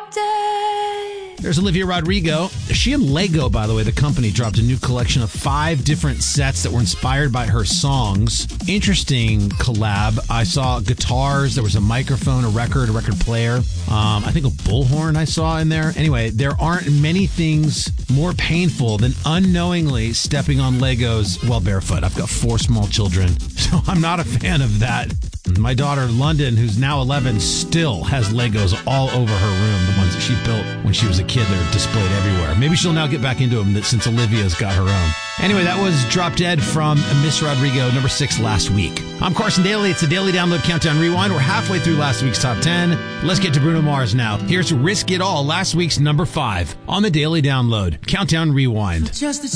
Drop Dead. There's Olivia Rodrigo. She and Lego, by the way, the company, dropped a new collection of 5 different sets that were inspired by her songs. Interesting collab. I saw guitars. There was a microphone, a record player. I think a bullhorn I saw in there. Anyway, there aren't many things more painful than unknowingly stepping on Legos while barefoot. I've got 4 small children, so I'm not a fan of that. My daughter, London, who's now 11, still has Legos all over her room, the ones that she built when she was a kid. They're displayed everywhere. Maybe she'll now get back into them since Olivia's got her own. Anyway, that was Drop Dead from Miss Rodrigo, number 6 last week. I'm Carson Daly. It's the Daily Download Countdown Rewind. We're halfway through last week's top 10. Let's get to Bruno Mars now. Here's Risk It All, last week's number 5 on the Daily Download Countdown Rewind. Just